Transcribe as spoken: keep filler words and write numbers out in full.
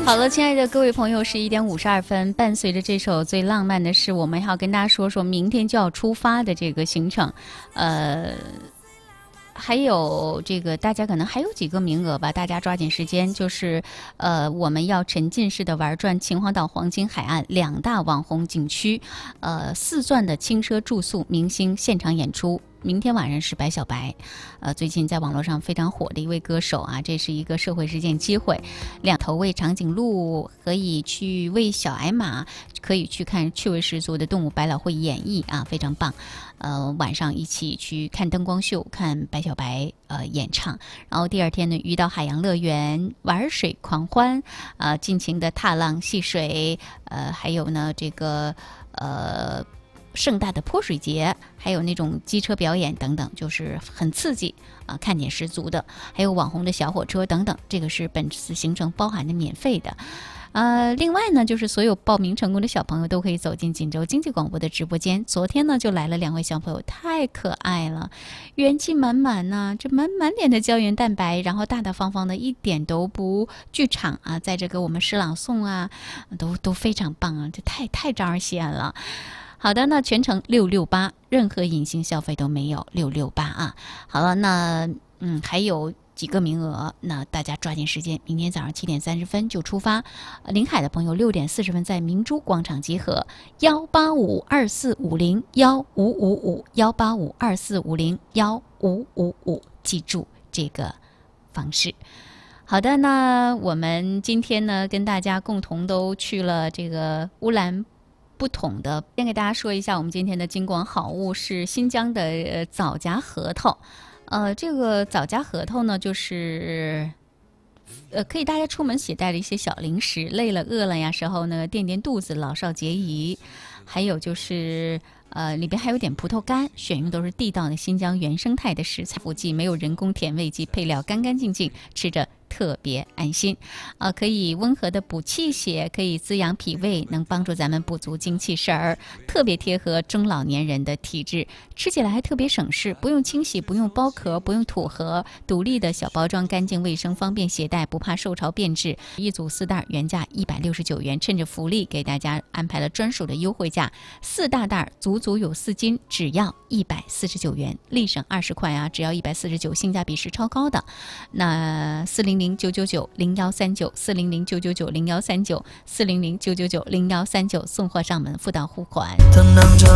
好了，亲爱的各位朋友，十一点五十二分，伴随着这首最浪漫的事，我们要跟大家说说明天就要出发的这个行程，呃。还有这个，大家可能还有几个名额吧，大家抓紧时间。就是，呃，我们要沉浸式的玩转秦皇岛黄金海岸两大网红景区，呃，四钻的轻奢住宿，明星现场演出。明天晚上是白小白，呃，最近在网络上非常火的一位歌手啊，这是一个社会实践机会。两头为长颈鹿，可以去喂小矮马，可以去看趣味十足的动物百老汇演绎啊，非常棒。呃，晚上一起去看灯光秀，看白小白呃演唱。然后第二天呢，鱼岛海洋乐园玩水狂欢，呃，尽情的踏浪戏水，呃，还有呢这个呃。盛大的泼水节，还有那种机车表演等等，就是很刺激啊，看点十足的。还有网红的小火车等等，这个是本次行程包含的免费的。呃，另外呢，就是所有报名成功的小朋友都可以走进锦州经济广播的直播间。昨天呢，就来了两位小朋友，太可爱了，元气满满呐、啊，这满满脸的胶原蛋白，然后大大方方的，一点都不剧场啊，在这个我们诗朗诵啊，都都非常棒啊，这太太招人喜爱了。好的，那全程六六八，任何隐形消费都没有，六六八啊。好了，那嗯还有几个名额，那大家抓紧时间，明天早上七点三十分就出发。临海的朋友六点四十分在明珠广场集合，幺八五二四五零幺五五五幺八五二四五零幺五五五，记住这个方式。好的，那我们今天呢，跟大家共同都去了这个乌兰。不同的，先给大家说一下，我们今天的金广好物是新疆的呃枣夹核桃，呃，这个枣夹核桃呢，就是呃可以大家出门携带的一些小零食，累了饿了呀时候呢垫垫肚子，老少皆宜。还有就是呃里边还有点葡萄干，选用都是地道的新疆原生态的食材，辅剂没有人工甜味剂，配料干干净净，吃着特别安心啊、呃！可以温和的补气血，可以滋养脾胃，能帮助咱们补足精气神儿，特别贴合中老年人的体质，吃起来还特别省事，不用清洗，不用剥壳，不用土盒，独立的小包装，干净卫生，方便携带，不怕受潮变质。一组四袋，原价一百六十九元，趁着福利给大家安排了专属的优惠价，四大袋足足有四斤，只要一百四十九元，立省二十块啊！只要一百四十九，性价比是超高的。那四零零九九九零幺三九，四零零九九九零幺三九，四零零九九九零幺三九，送货上门，附到付款。